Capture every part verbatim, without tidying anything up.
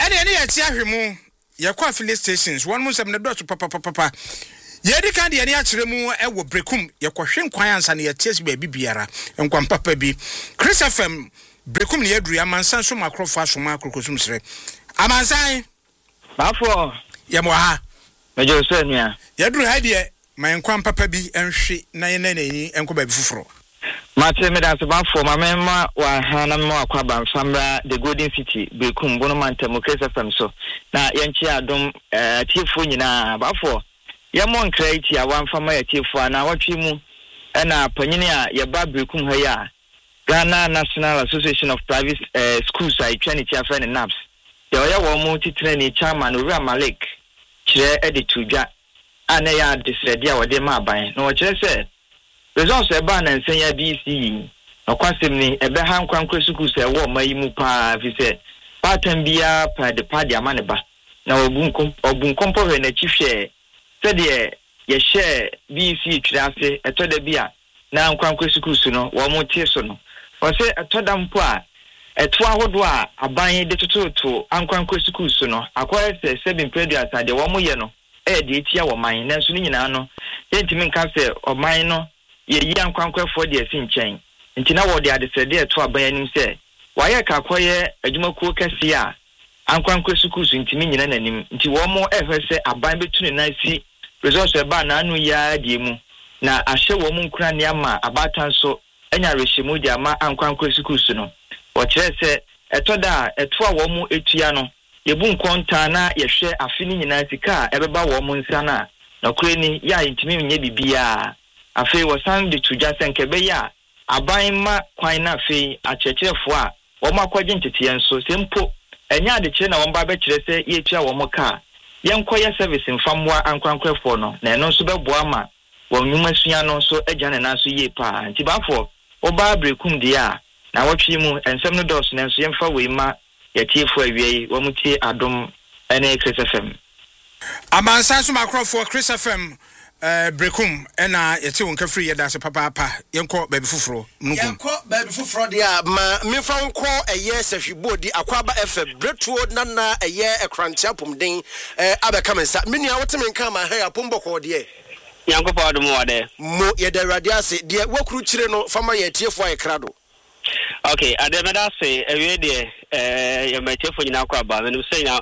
Ene ene ye ti ahwemu ye kwa filling stations one musem ne dot papa papa ye di kan de ene akire mu e wo brekum ye kwohwe nkwan ansa ne ye ties ba bibiara nkwan papa bi Chris F M brekum ne yadru amansan so makrofo asoma akrokosum sere amansan bafo ye mo ha mejo se nia yadru ha de man nkwan papa bi enhwe na ye na nani enko ba bi fufuro Mate me da se bafo mamema wa hana mo akwa banfamra the Golden City brekum bono mantemo Chris F M so na yenchi adom eh tiefo nyina bafo ye mo nkreati a wanfama ya tiefo na watwi mu na panyini a ye ba brekum ha ya Ghana National Association of Private uh, Schools I train ti afa ne N A B S ye oya wo mo titre ni chairman Owura Malik kire editudwa ana ya disredi a wode ma aban na wo kire se results e ba na nsen ya B C akwasem ni ebe ha nkwankwa suku se wo mayi mu pa fi se pattern bia pa de pa de amane ba na obun obun kompowe na chihwe se de ye share B C twase eto da bia na nkwankwa suku su no wo mo tie so no o se eto da mpo a eto ahodo a aban de tototo ankwankwa suku su no akwa se seven preduas ade wo mo ye no e de etia wo man na so ni nyina no yentimi nka se o man no ye yi ankwankwafo de asi nchen nti na wo de adesede eto abayanim se waye ka koye adwumakuo kase a ankwankwa sukusu ntimi nyina nanim nti wo mo ehwese aban betunu na si results e ba na anu ya de mu na ahye wo mo nkura ne ama abatan so enya rehyimu de ama ankwankwa sukusu no wo kire se eto da eto a wo mo etua no yebu nkonta na yehwe afini nyina sika ebeba wo mo nsa na na kure ni ya ntimi nye bibia afi wasan de tuja senkebe ya aban ma kwan na afi achechefo a wo makwaje ntete enso sempo enya de kire na wo ba be kire se ye tua wo moka yenkoye service mfamwa ankwankwefo no na eno so beboa ma wo nyuma sua no so agya na na so ye pa nti bafo wo ba brekum de a na wotwe mu ensem no dos na enso yemfa we ma yetiefo awie wo mutie adom ene Chris F M amansan so makrofo Chris F M Uh, brekum ena yete wonka free yeda se papa papa yenko baby fufuro nukum yenko baby fufuro dia ma mefa nko eye sahwibo di akwaba F M bretuo nana eye ekrantia pomden eh abeka mensa menua wote menka ma ha apomboko de yanko pa do mo wade mo yeda radia se de wakuru kire no fama ye tiefo ay krado okay ademeda se ewe de eh ye metiefo nyina akwaba menum se nya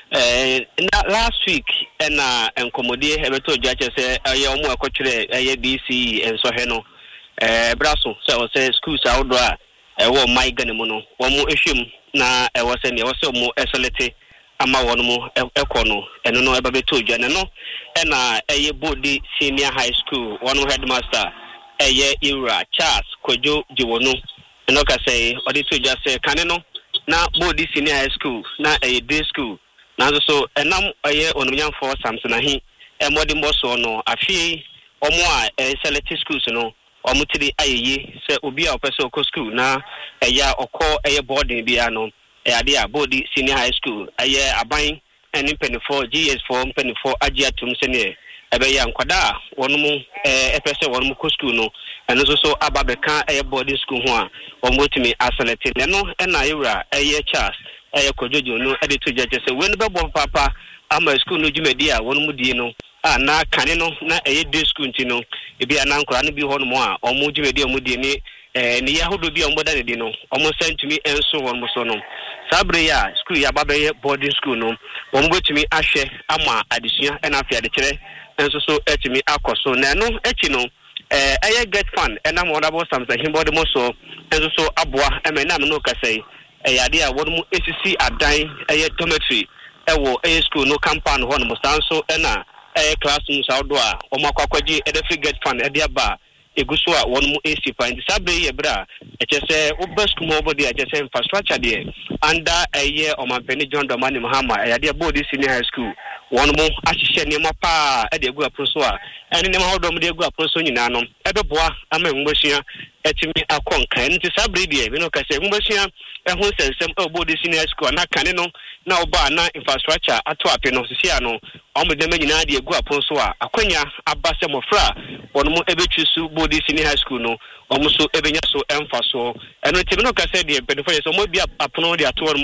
eh last week na enkomodie ebeto jache se aye omo akotwere aye B C enso he no eh braso se o se schools outdoor a e wo mai gane mu no wo mo ehwem na e wo se ne wo se mo esolete ama won mo ekono eno no eba beto jane no e na aye body senior high school one headmaster aye Ira Charles Kojo Jiwono eno ka se odi to jase kane no na body senior high school na aye day school na so enam aye onumnyamfo Samson ahi emodi mboso no afi omo a select schools no omutiri ayeye se obi a opese okọ school na eya okọ eye boarding bia no e ade a body senior high school aye aban eni penifo G S four penifo agiatum se ne ebe ya nkwada wonum eh epese wonum ko school no eno so so ababeka eye boarding school ho a omotimi aselect ne no na Ira eye Charles eh kojojo no ede to jeje se wen be bon papa ama school no jumedi a won mu die no a na kane no na eye day school nti no e bia na nkora no bi ho no mo a omo jumedi omo die ni eh ni yahodo bi omo da ne di no omo sentimi enso won mo so no sabre ya school ya babe boarding school no omo gotimi ahwe ama adesua na afia de kire enso so etimi akoso na no echi no eh eye get fund na mo dabo Samson himbode mo so enso so aboa emena me no kasai eyade a wonu esisi adan eye dormitory ewo eye school no compound ho no mustanso ena eye classrooms outdoor a omakwakwaji edefi get fund ede aba eguso a wonu esi pa ndi sabe ye bra echese oba school mo body echese infrastructure de under eye omampeni John Domani Mahama eyade body senior high school wonu mo ahihye ne mapa ede egu aproso a ene ne ma hodom de egu aproso nyina no ebeboa ama ngbosia etimi akonka nti sabre de bi no kase ngbosia ehun sensem obodi senior school na kane no na oba na infrastructure ato ape no sisia no omde me nyina de egu aproso a akwanya abase mofra wonu mo ebetwisu body senior high school no omo so ebenya so emfa so eno timi no kase de pedofo so mo bi apono de ato mo a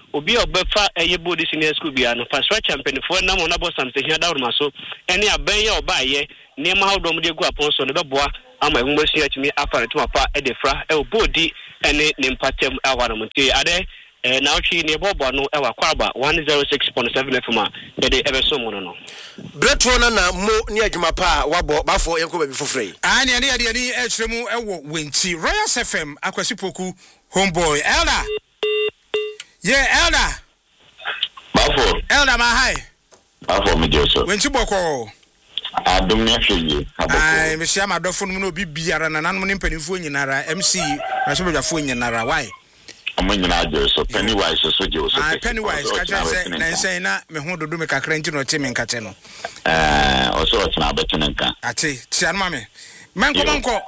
obi obefa eye body senior school bia no fa stretch champion for na mo na bo sam se hia da ma so ene aban ye oba ye ne ma ho dom de gu apon so ne beboa ama ehumba si atimi afare to apa e de fra e obodi ene ne mpatem awa no mte ade eh na ochi ne bobo no e wa kwaba one oh six point seven F M e de ebe so mo no Bretro na na mo ni adwuma pa wabo bafo yenko ba bi fofrey ah ne ne ade ne e kyeremu e wo Wenchi Royal F M Akwasi Poku homeboy Elda yeah Elda bafo Elda ma hi bafo me jeso Wenchi boko adum ne hweye aboko ai me sia ma dofo no obi biara na nanom ne mpanimfo nyinara M C na so bedwafo nyinara why amanyina jeso Pennywise so jeso ah Pennywise ka je na nsen na me ho dodo me kakra nti no te me nkate no eh oso otina betene nka ati ti anma me menko menko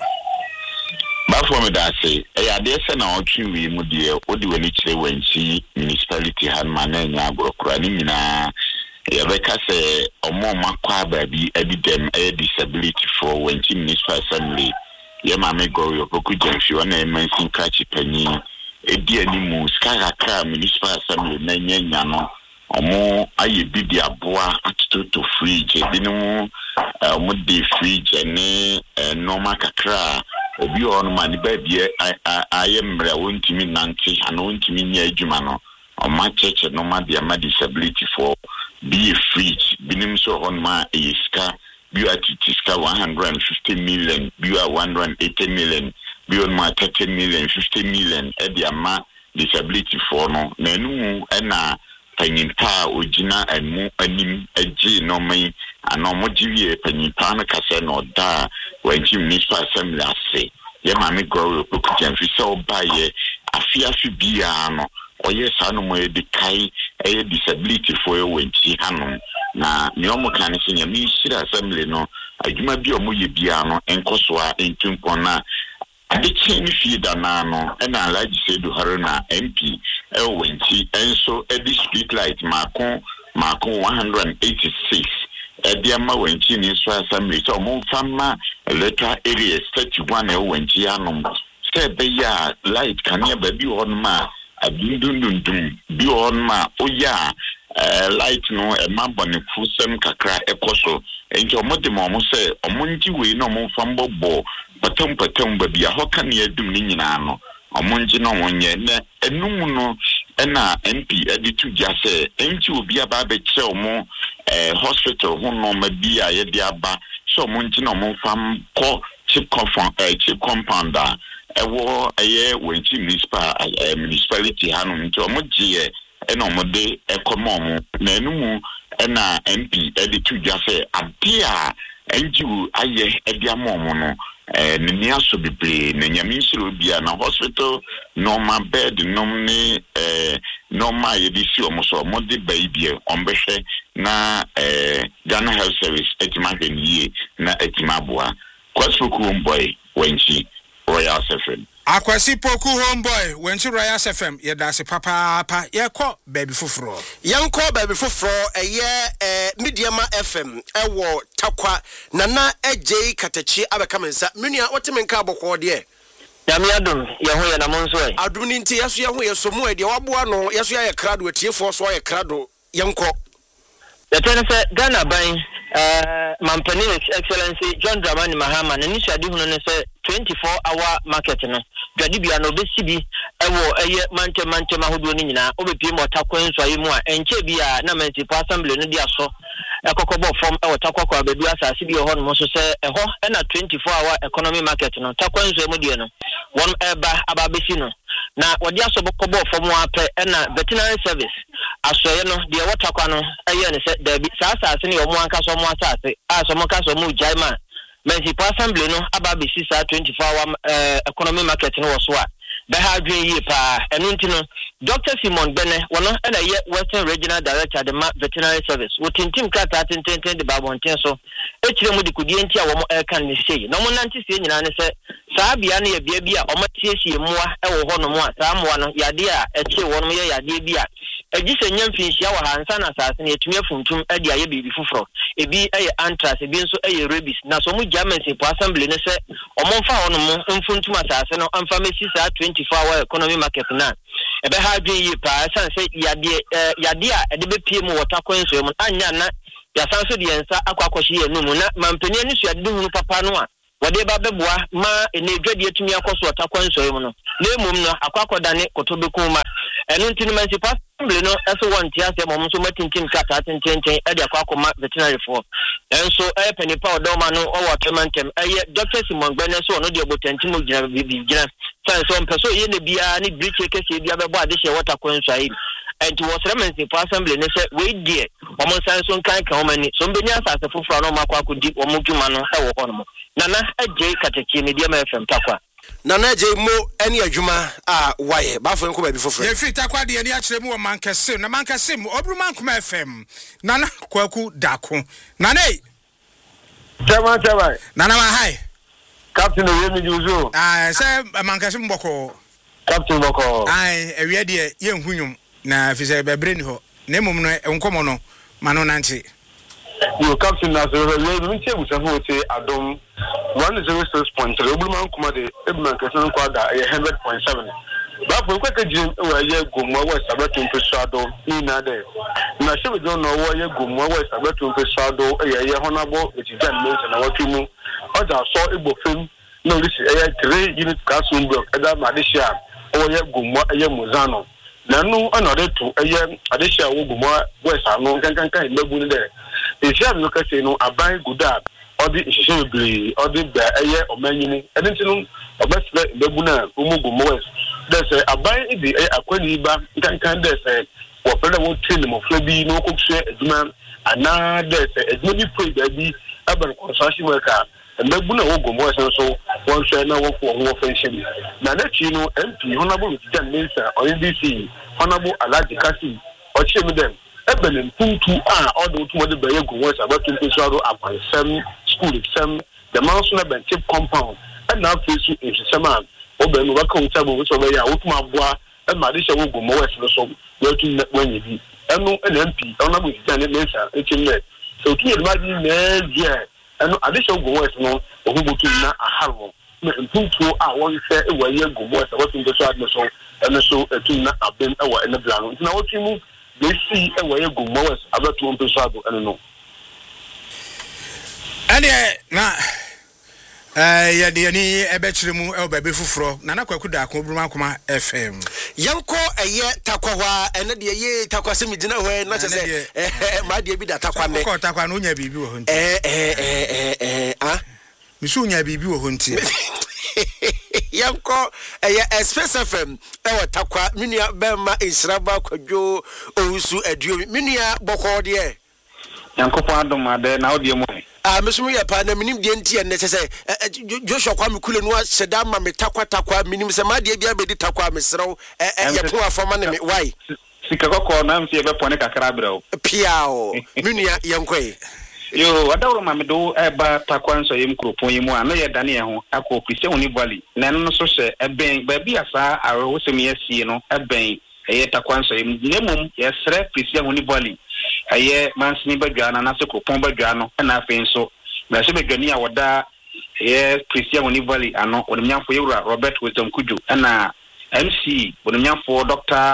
bafo me da say e ya de se na otwi wi mu de odi wani kire Wenchi municipality han mananya abrokura ni nyina ya beka se omo makwa baabi edidem e disability for Wenchi municipal assembly ye ma me go yo poku jenfi wana emansin kachi panyi edi animu skara ka municipal assembly na nyanya no omo aye bidi aboa atuto fridge binu omo de fridge ne normal kakra obi on man baabi aye mra wontimi nanti ana wontimi nya adwuma no omo cheche normal dia ma disability for be a fridge binim so on ma iska you are tiska one hundred fifty million you are one hundred eighty million you on ma thirty million fifty million e dia ma disability for no na enu na panyimpa ogina anu anim agi no mai ano mo giwie panyimpa na kase no da Wenchi municipal assembly ase ye ma me grow okujan fi so baye afia fi bia no oye sanu mo e kai e disability for Wenchi hanom na me omo kan se nya mi shira assembly no adwuma bi omo ye bia no enkoso a entumpon na adichi ni fi da na no e na Alhaji Sedu Haruna M P e Wenchi enso e di street light mako mako one hundred eighty-six e dia ma Wenchi ni so assembly so mo fama electoral area thirty-one e Wenchi hanom se be ya light kan ya ba bi hon ma adundundundum bi hon ma oya eh light no e ma bone fusem kakra ekoso enje omode mo mo se omonji we no mo fambobo patam patam ba bia hoka ne adum ni nyina no omonji no wonye ne enum no na M P editu dia se enji obi aba be kire omo eh hospital ho no ma bia ye dia aba so omonji no mo fam ko chip compound eh chip compounder ewo eye Wenchi municipal eh, municipality hanum nti omoji e ena omode ekomo na enumu ena M P editu dia se adia enjiu aye ediamomo no eh ni aso bebre na nyaminsiro bia na hospital normal bed nomni eh normal yedisi omoso omode baby ombehwe na eh Ghana Health Service etimahweniye na etimaboa kwasfoku homeboy Wenchi Royal F M Akwasi Poku homeboy Wenchi Royal F M ye da se papa pa ye ko baby foforo yanko baby foforo eye eh Mediama F M ewo takwa nana ej katachi abeka mensa menua wotemenka abokọ de yami adum ye ho ye na monso e adum ni nti yeso ye ho ye so mu e de waboa no yeso ye krado atiefo so ye krado yanko yetene se Ghana ban eh Mampani Excellency John Dramani Mahama na ni swadi hunu ne se twenty-four hour market no dwade bia no besi bi ewo eye mante mante mahodo ni nyina obepie mo takwan so ayi mu a enche bia na municipal assembly no dia so ekokobo form ewo takwakwa bedu asase bi ho no so se eho na twenty-four hour economy market no takwan so mu die no won eba ababesi no na wodi asobokobo form ape na veterinary service asoye no de wotakwa no eye ne se dabi sa asase ne omo anka so mo asase a so mo ka so mu jaima municipal assembly no ababesi sa twenty-four hour uh, economy market no so a be ha dwen yi pa enu nti no Doctor Simon Bene wono na ye Western Regional Director de Veterinary Service wotintim kata tententen de babonten so ekire mu dikudie nti a wo mo e kan ni sei no mo nanti sie nyina ne se saa bia na ye bia bia o ma tiesie moa e wo ho no mo a saa moa no yade a eche wo no ye yade bia ejise nyam finhia wo hansa na asase na etumi afuntum e dia ye bibi foforo ebi eye anthrax ebi nso eye rabies na so mu Germany po assembly ne se o mo mfa ho no mo mfuntum asase no amfa mesi saa twenty-four hour economy market na ebe ha dwen yi pa san se yade yade a de be pie mu water kwanso mu anya na ya san so de ensa akwa akwashi enu mu na mampani ani so yade hunu papa no a wade ba beboa ma ene dwade atumi akoso water kwanso mu no na emum no akwa akodane kotobeku ma enu ntini municipal assembly no eso wanti ase mo so matintim kata tententen e de akwa akoma veterinary for enso e penipa odoma no o watermantem e Doctor Simon Gbene so no de botantim gina bibi gina san so mpeso ye ne bia ni breach kese bia bebo ade she water kwanso ayi and was rementing for assembly ne say we die omo san so kan kan omani so mbenya asase foforo no makwa akodi omo dwuma no e wo hono nana aje katechi ne dia ma fm takwa nana je mo eni adwuma a waye ba fo nko ba bi foforo ye fit takwa de ni akire mu o mankase na mankase mu obruma nkoma fm nana kwaku dako nana e Chama chama nana ma hi Captain Oyemi Juzo ah say mankase mboko Captain Boko ai ewie de ye nhunwum na fise bebre ni ho na mum no nkomo no mano nanti yo Captain na so we mi che busa fo te adom one oh six point three obruma nkoma de ebman kase nko ada one hundred point seven ba fo nko ka jin we ye gomo we sabato mpeso ado ni na de na she we don no we ye gomo we sabato mpeso ado ye ye honabo etijan mense na watumu oja so igbo fem no lisi ye three unit classroom block eda madisha o ye gomo ye muzano nanu anode to eye adehia wo gomo west anu kankan kan mebu ni de ehia no ka se no aban guda odi ihihie bibiri odi ba eye omanyini edintinu obesle mebu na umu gomo west de se aban idi akwani ba kankan de se wo fere wo train mo flebi no ko hwe aduma ana de se aduma bi pray da bi aban construction worker mebu na wo gomo west so won hwe na wo ko wo fenshim na na chi no M P honorable Jan Mensa O N D C honorable Alhaji Kasi o chemi dem ebele puntu a odo tumo de baye go won sabat tuntu so ado apansem school sem the manso na ben tip compound and now face you in seman o be no waka utabo so be ya otuma aboa e ma de she wo go mo west so we tun na wanyi bi enu M P honorable Jan Mensa e chemi so tu e ma di na je enu ade she go west no o hu botu na aharo mpuntu a won se e waye gumo e watin do so adme so ene so etun na abem e wa ene blano na wotimu de si e waye gumo wes abatu mpe so ado ene no ene na eh ya de ni e be kire mu e ba be fufuro na na kwaku da ko bruma kuma F M yanko eye takwa hwa ene de ye takwa se midina hwa na se eh ma de bi da takwa me ko takwa no nya bibi wo ho nti eh eh eh eh ah misu nya bibi wo ho nti yanko eye Express F M e watakwa minia bema insraba kwadwo owusu aduo minia boko de yanko po adoma de na odie mo ah mesumu ya pa na minim de ntie ne sese Joshua kwa mikule no seda ma metakwa takwa minim se ma de bia be di takwa mesrew eh ye po afoma ne me why sika kokko na msi ebe pone kakra brew piao minia yanko e yo wadawro mamedo eba takwanso yem kropon yemu a no ye dane ye ho akọ pise woni bwali na no so hye eben ba bi asa awo sem yesie no eben eye takwanso yem nemum ye sre pise woni bwali eye mansini badwa na na se kropon badwa no na afen so na se bedwani a woda ye pise woni bwali ano onimnyafo yewura Robert Wisdom Kuju na M C onimnyafo Doctor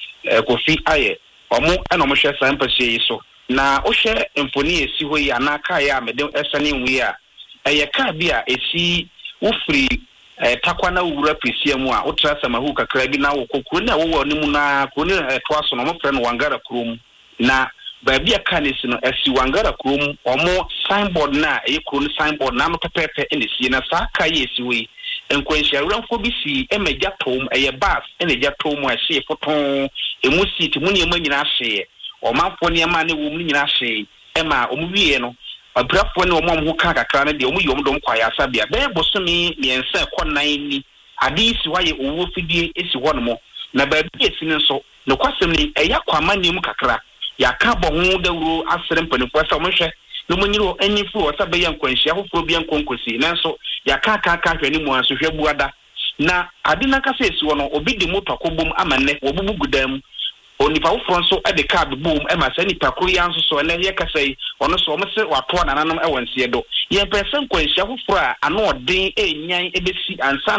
Kofi Aye omo na omo hye sampase yi so na ohye emponi esi ho yi anaka ya mede esane nwi a eye ka bia esi ufri takwa na wura presia mu a otra samahu kakra bi na wo kokuru na wo woni mu na kuru ne to aso no mo pre no wangara krum na ba bia ka ne si no esi wangara krum omo signboard na eye kuru signboard na mo pepepe ene si na sa ka ye esi wi enkwenhia ranfo bi si emagya tom eye bus ene gya tom a hye foton emu seat mu ne ema nyina hye omanfo ne ma ne wo mu nyina hye ema omuwie no abrafo ne omom ho ka kakra ne de omu yom dom kwaya sabia be bosomi miensa ekonan ni ade si waye owo fidie esi ho no mo na ba bi esi ne so ne kwasem ni eya kwama ne mu kakra ya ka bo ho dawuro asere mpanifo sa mo hwe no mo nyiro anyifu o sa be yan kwanhia hofo bi an konkosi nanso ya ka ka ka hwe ni mu aso hwe buada na ade na kasa esi ho no obi de moto akobom amanne wo bubu gudam onipa wo fronso e de card boom e ma sani pakuru ya nso so na ye kasai ono so mo se wato na nanom e wansie do ye person kwanhia hofo a ano odin enyan e besi ansana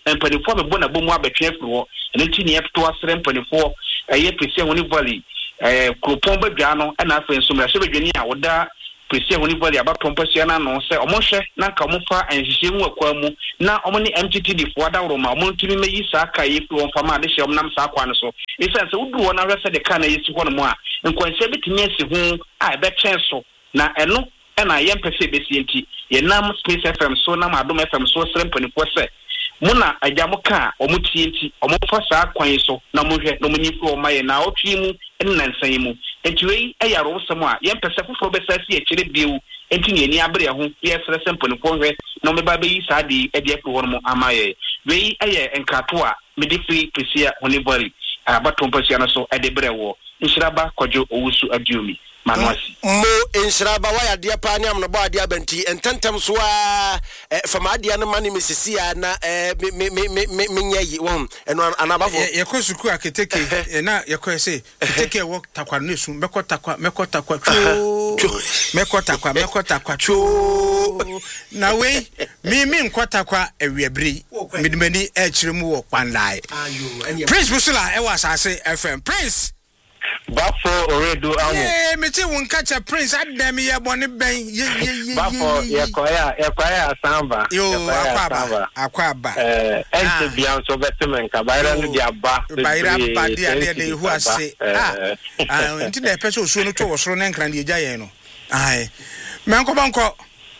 empanifo me bona bomu abetwe afro ene nti ne yɛto asere empanifo ɛyɛ pese honi valley eh kropon badwa no ɛna afa nso mra sebedwani a woda pese honi valley abatompa sia na no sɛ ɔmohwɛ na ka ɔmofa enhyehyɛ mu akwa mu na ɔmo ne M T T D fo adawro ma ɔmo ntumi meyi saa ka yi fo ɔmfa ma de hyɛ ɔmo nam saa kwa no so esan sɛ wudu wɔ na hwɛ sɛ de ka na yesi hɔ no mu a nkwanhyɛ bitumi asi ho a ɛbɛkyɛn so na ɛno ɛna yɛmpɛ sɛ besi enti yɛnam Space F M so na Adom F M so srɛ mpanifo sɛ muna agyamu ka ɔmo tie enti ɔmo fa saa kwan so na mo hwɛ na mo nyifu ɔmo yɛ na ɔtwe mu ɛna nsan mu enti wei ɛyɛ arɔsɛm a yɛmpɛ sɛ foforo bɛsa si akyire biewu enti ne ani abere ho yɛsrɛ sɛ mpanifo hwɛ na ɔmo ba bɛyi saa de ɛde afiri hɔ no ama yɛ wei ɛyɛ nkrato a mede firi pesia hone bari abatompa sia no so ɛde brɛ wɔ nhyiraba kɔdwo owusu adiomi Manwasi. Mo inshiraba waya dia pa ni amno ba dia benti ententem so a fama dia no mani mesisi ya na me me me me menyayi won eno anabafo ye ko suku aketeke na ye ko say keteke wo takwa no esu meko takwa meko takwa chu meko takwa meko takwa chu na we mi mi nkwa takwa ewiabri midimani e kire mu wo kwanlai Prince Busula e was asase F M Prince Bafo oredo awo. Eh, me ti won catch a Prince adem ye boni ben ye ye ye. Bafo ye koya ye koya asamba. Yo akwaba akwaba. Eh, ente bia so betemen ka bayra no dia ba. Bayra ba dia dia de hu ase. Ah. Ah, enti de pese osuo no to wosoro na nkran de agya yen no. Ai. Menko banko.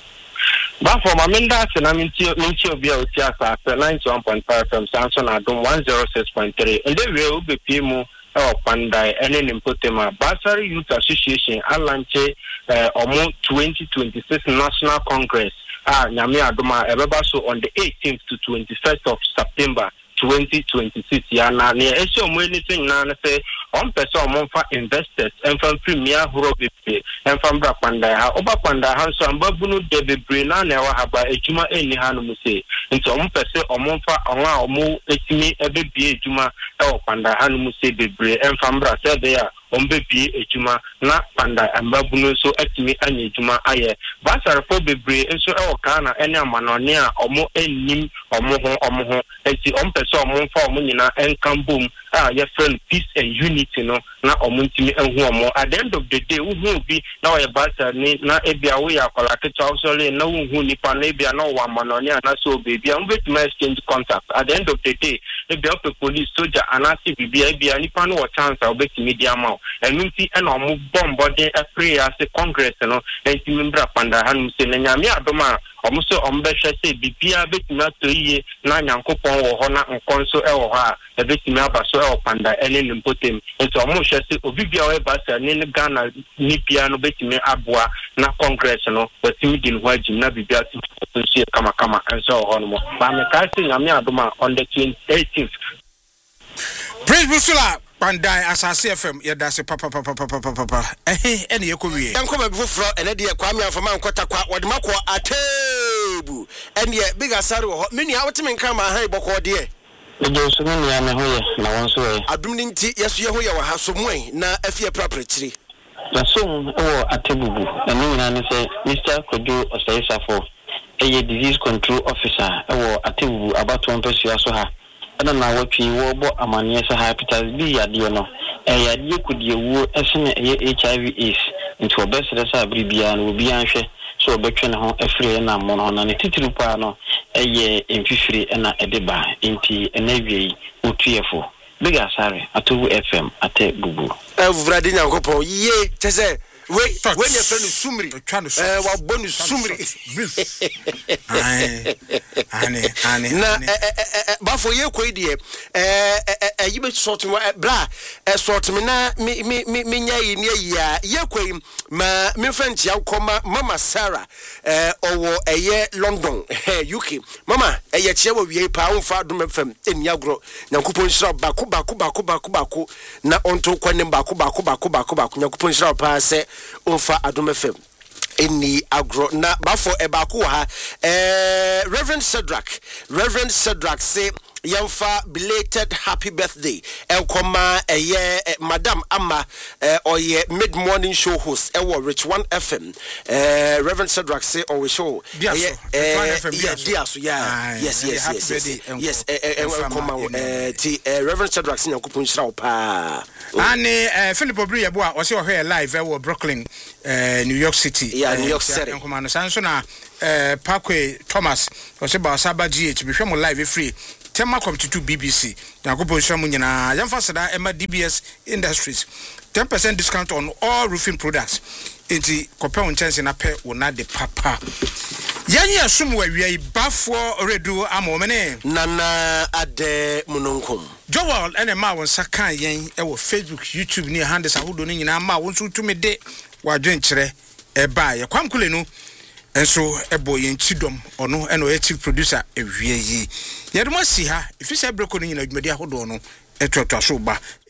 Bafo ma minda se na minti minti obi a oti asa ninety-one point five F M Samson Adom one oh six point three. Ende we obepi mu e Pandai ene nimpotema Basari Youth Association alanche eh, omo twenty twenty-six National Congress ah nyame adoma ebeba so on the eighteenth to twenty-first of September twenty twenty-six ya na ne ese omo anything na na say on person omo fa investors and from premier horo bebe and from bra Pandai ha oba Pandai ha so ambabunu de bebre na na wa haba ejuma eni ha no muse nti omo person omo fa onwa omo etimi ebebie ejuma e o Pandai ha no muse bebre and from bra say there ombebie ejuma na Pandai ambabunu so etimi anya ejuma aye basar fo bebre enso e o kana ene amanone a omo enim omo ho omo ho enti omo person omo fa omo nyina enkambom ah your friend peace and unity no na omo ntimi enhu omo at the end of the day wo hu bi na o basar ni na ebia wo ya kola kecha osole na wo hu nipa na ebia na wa manone na so baby am bet my exchange contact at the end of the day ebia pe police soldier anasi bibia ebia nipa no chance o bet media ma and nti e na omo bombo de free as congress no enti membra Pandai hanum se na nyame adoma omo so omo be hwe se bibia bet na to yie na nyankopon wo ho na nkonso e wo ho a ebetimi abaso e Pandai ene nimpotem enti omo hwe se obibia we basa ne ne Ghana ni bia no betimi aboa na congress no betimi din ho agim na bibia so kama kama enso ho no ba me ka se nyame adoma on the eighteenth Prince Busula Pandai asase F M ye da se papa papa papa papa eh ene ye ko wie yanko ba bifofro ene de kwame afama nkota kwa wode makọ atebu ene big asare wo menu a woteme nka ma han bokọ de ejo so me ya me hoye na won so e adum ni nti yeso ye hoye wa ha so muan na afie praprechiri na so wo atebubu ene nyina ne se Mister Kojo Osaisafo eye disease control officer wo atebubu abato mpesua so ha ana na watwi wo bo amane se hepatitis B yade no e yade kudie wo esene e H I V AIDS nti obesere sa bribia na obi anhwe so obetwe ne ho afire na mo no na ne titiri pa no eye emfifire na edeba nti enawie otuefo big asare atobu F M ate bubu evradi nyankopon ye tese we when your friend sumri eh wa bonu sumri ai ane ane na ba for ye ko die eh eh yibe sort bra eh sort me na me me me nya yi ne yi a ye ko ma me friend ya koma mama Sarah eh owo eye London U K mama eye chie wo wie pa onfa Adom F M enia gro nyankopon shira bako bako bako bako bako na onto kwanem bako bako bako bako bako nyankopon shira pa se onfa Adom F M eni agro na bafo e bako ha eh Reverend Cedric Reverend Cedric say yamfa belated happy birthday enkoma eye madam ama oye mid morning show host ewo Rich one F M Reverend Cedric say or show eh yes yes yes yes enkoma ti Reverend Cedric say yakopon shira pa ane Philip Obri yebo a o se o hwe live ewo Brooklyn New York City yeah New York City enkoma no sanso na Parkway Thomas o se ba Saba G H bi hwe mo live free Tema come to B B C. Nakupo shamu nyina yamfa sada Emma D B S Industries. ten percent discount on all roofing products. Enti kope on chance na pe wona de papa. Yanyi asum wa wiai bafo redu amomene nana ade munonkom. Joel ene ma won saka yen e wo Facebook, YouTube ni handles ahodo ni nyina ma won so tumi de wa dwenkyere e ba ye kwamkule no enso ebo yen chidom ono eno e chief producer ewie yi yedmo si ha ifisa breko no nyina dwumadi ahodo no etwetwa so ba